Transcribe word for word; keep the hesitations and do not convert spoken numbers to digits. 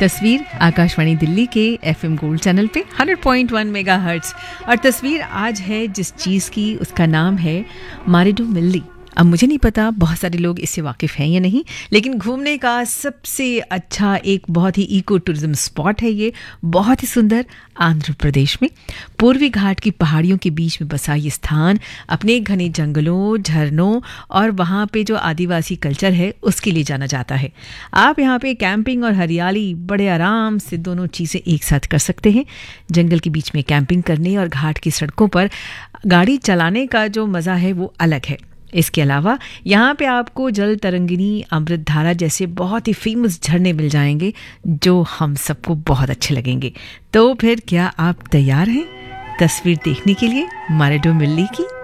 तस्वीर आकाशवाणी दिल्ली के FM gold channel पे हंड्रेड पॉइंट वन मेगाहर्ट्ज़। और तस्वीर आज है जिस चीज़ की, उसका नाम है मारेडो मिल्ली। अब मुझे नहीं पता बहुत सारे लोग इससे वाकिफ़ हैं या नहीं, लेकिन घूमने का सबसे अच्छा एक बहुत ही इको टूरिज्म स्पॉट है ये, बहुत ही सुंदर, आंध्र प्रदेश में पूर्वी घाट की पहाड़ियों के बीच में बसा ये स्थान अपने घने जंगलों, झरनों और वहाँ पे जो आदिवासी कल्चर है उसके लिए जाना जाता है। आप यहाँ पे कैंपिंग और हरियाली बड़े आराम से दोनों चीज़ें एक साथ कर सकते हैं। जंगल के बीच में कैंपिंग करने और घाट की सड़कों पर गाड़ी चलाने का जो मज़ा है वो अलग है। इसके अलावा यहाँ पे आपको जल तरंगिनी, अमृत धारा जैसे बहुत ही फेमस झरने मिल जाएंगे जो हम सबको बहुत अच्छे लगेंगे। तो फिर क्या आप तैयार हैं तस्वीर देखने के लिए मारेडो मिल्ली की?